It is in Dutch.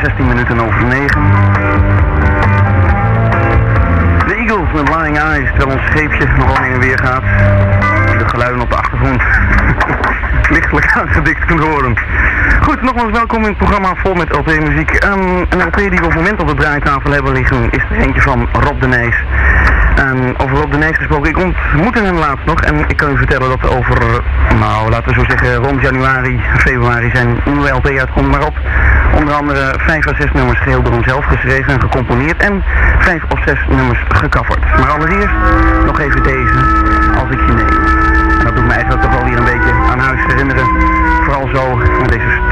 16 minuten over 9. De Eagles met Lying Eyes, terwijl ons scheepje nog heen en weer gaat. De geluiden op de achtergrond lichtelijk aangedikt kunnen horen. Goed, nogmaals welkom in het programma vol met LP-muziek. Een LP die we op het moment op de draaitafel hebben liggen is er eentje van Rob de Nijs. Over Rob de Nijs gesproken, ik ontmoette hem laatst nog en ik kan u vertellen dat over, nou laten we zo zeggen, rond januari, februari zijn nieuwe LP uitkomt, maar op onder andere 5 à 6 nummers geheel door hemzelf geschreven en gecomponeerd en 5 of 6 nummers gecoverd. Maar allereerst nog even deze, Als ik je neem. En dat doet me eigenlijk toch wel weer een beetje aan huis herinneren, vooral zo met deze